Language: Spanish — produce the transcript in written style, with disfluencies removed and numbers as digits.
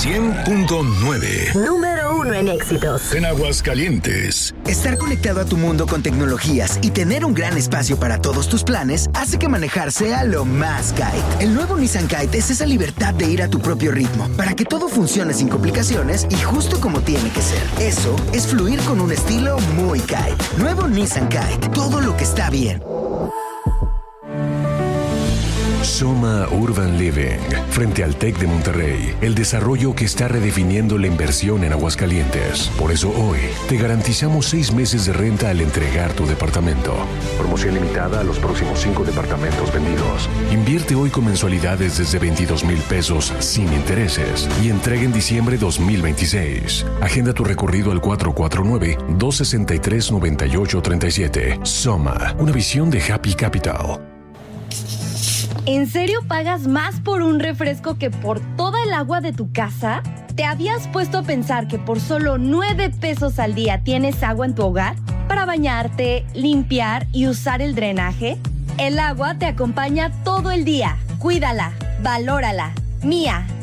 100.9. Número 1 en éxitos. En Aguascalientes. Estar conectado a tu mundo con tecnologías y tener un gran espacio para todos tus planes hace que manejar sea lo más Kite. El nuevo Nissan Kite es esa libertad de ir a tu propio ritmo para que todo funcione sin complicaciones y justo como tiene que ser. Eso es fluir con un estilo muy Kite. Nuevo Nissan Kite. Todo lo que está bien. Soma Urban Living, frente al TEC de Monterrey, el desarrollo que está redefiniendo la inversión en Aguascalientes. Por eso hoy te garantizamos 6 meses de renta al entregar tu departamento. Promoción limitada a los próximos 5 departamentos vendidos. Invierte hoy con mensualidades desde 22,000 pesos sin intereses y entrega en diciembre 2026. Agenda tu recorrido al 449-263-9837. Soma, una visión de Happy Capital. ¿En serio pagas más por un refresco que por toda el agua de tu casa? ¿Te habías puesto a pensar que por solo 9 pesos al día tienes agua en tu hogar para bañarte, limpiar y usar el drenaje? El agua te acompaña todo el día. Cuídala, valórala. Mía,